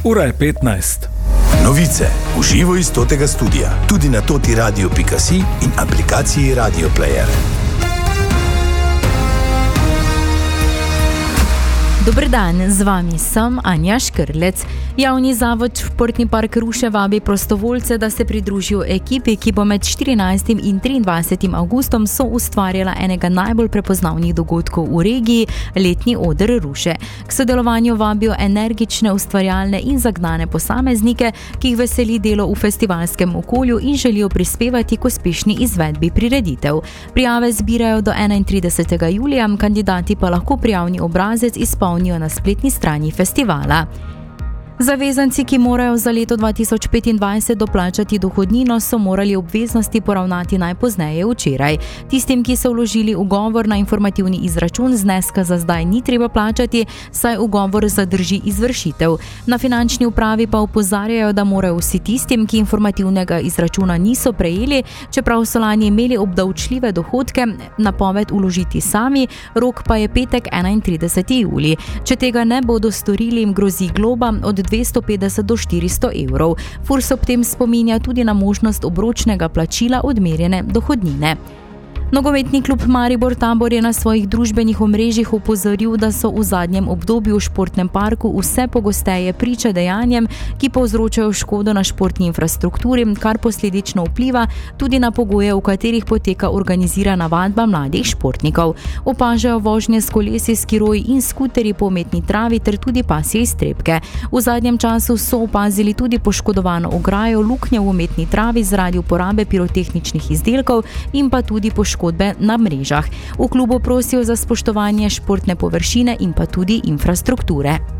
Ura je 15. Novice v živo iz Totega studia, tudi na totiradio.si in aplikaciji Radio Player. Dober dan, z vami sem Anja Škrlec. Javni zavod Športni park Ruše vabi prostovoljce, da se pridružijo ekipi, ki bo med 14. in 23. avgustom soustvarjala enega najbolj prepoznavnih dogodkov v regiji, letni oder Ruše. K sodelovanju vabijo energične, ustvarjalne in zagnane posameznike, ki jih veseli delo v festivalskem okolju in želijo prispevati k uspešni izvedbi prireditev. Prijave zbirajo do 31. julija, kandidati pa lahko prijavni obrazec izpolnijo na spletni strani festivala. Zavezanci, ki morajo za leto 2025 doplačati dohodnino, so morali obveznosti poravnati najpozneje včeraj. Tistim, ki so vložili ugovor na informativni izračun, zneska za zdaj ni treba plačati, saj ugovor zadrži izvršitev. Na finančni upravi pa opozarjajo, da morajo vsi tistim, ki informativnega izračuna niso prejeli, čeprav so lani imeli obdavčljive dohodke, napoved vložiti sami, rok pa je petek 31. julij. Če tega ne bodo storili, jim grozi globa od 250 do 400 evrov. Furs ob tem spominja tudi na možnost obročnega plačila odmerjene dohodnine. Nogometni klub Maribor Tabor je na svojih družbenih omrežjih opozoril, da so v zadnjem obdobju v športnem parku vse pogosteje priča dejanjem, ki povzročajo škodo na športni infrastrukturi, kar posledično vpliva tudi na pogoje, v katerih poteka organizirana vadba mladih športnikov. Opažajo vožnje s kolesi, skiroji in skuterji po umetni travi ter tudi pasje iztrebke. V zadnjem času so opazili tudi poškodovano ograjo, luknje v umetni travi zaradi uporabe pirotehničnih izdelkov in pa tudi poškodbe na mrežah. V klubu prosijo za spoštovanje športne površine in pa tudi infrastrukture.